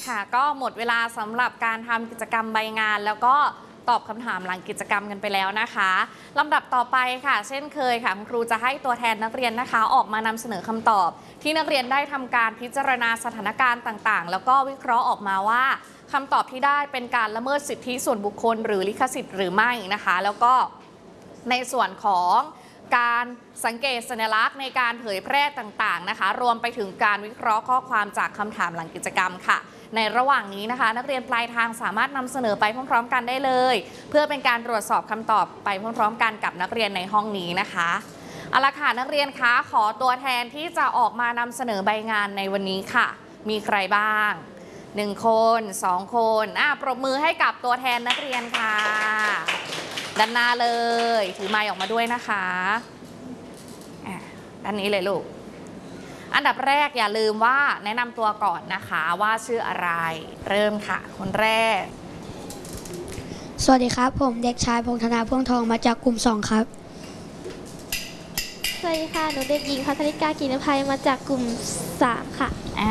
ค่ะก็หมดเวลาสำหรับการทำกิจกรรมใบงานแล้วก็ตอบคำถามหลังกิจกรรมกันไปแล้วนะคะลำดับต่อไปค่ะเช่นเคยค่ะคุณครูจะให้ตัวแทนนักเรียนนะคะออกมานำเสนอคำตอบที่นักเรียนได้ทำการพิจารณาสถานการณ์ต่างๆแล้วก็วิเคราะห์ออกมาว่าคำตอบที่ได้เป็นการละเมิดสิทธิส่วนบุคคลหรือลิขสิทธิ์หรือไม่นะคะแล้วก็ในส่วนของการสังเกตสัญลักษณ์ในการเผยแพร่ต่างๆนะคะรวมไปถึงการวิเคราะห์ข้อความจากคำถามหลังกิจกรรมค่ะในระหว่างนี้นะคะนักเรียนปลายทางสามารถนำเสนอไปพร้อมๆกันได้เลยเพื่อเป็นการตรวจสอบคำตอบไปพร้อมๆกันกับนักเรียนในห้องนี้นะคะเอาละค่ะนักเรียนคะขอตัวแทนที่จะออกมานำเสนอใบงานในวันนี้ค่ะมีใครบ้าง1 คน2 คนปรบมือให้กับตัวแทนนักเรียนค่ะด้านหน้าเลยถือไมค์ออกมาด้วยนะคะด้านนี้เลยลูกอันดับแรกอย่าลืมว่าแนะนำตัวก่อนนะคะว่าชื่ออะไรเริ่มค่ะคนแรกสวัสดีครับผมเด็กชายพงธนาพ่วงทองมาจากกลุ่ม2ครับสวัสดีค่ะหนูเด็กหญิงพัทริกากินภัยมาจากกลุ่ม3ค่ะ